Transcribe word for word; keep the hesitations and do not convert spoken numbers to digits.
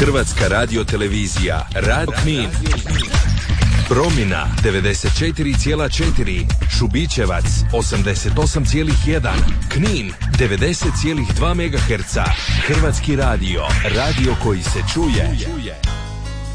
Hrvatska radiotelevizija, Rad Knin. Promina devedeset četiri zarez četiri, Šubićevac osamdeset osam zarez jedan, Knin devedeset zarez dva megaherca. Hrvatski radio, radio koji se čuje.